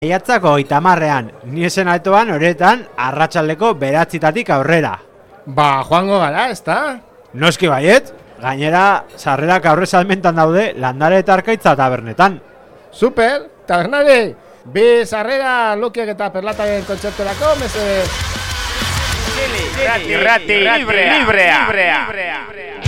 Maiatzako 30ean, ni esen altoan horretan arratsaldeko 9 aurrera. Ba, joango gara, ezta? Noski baiet, gainera sarrerak aurre salmentan daude Landare eta Arkaitza tabernetan. Super, tabernari! Bi sarrera Lukiek eta Perlataren kontzerturako, mesedez. Irrati librea.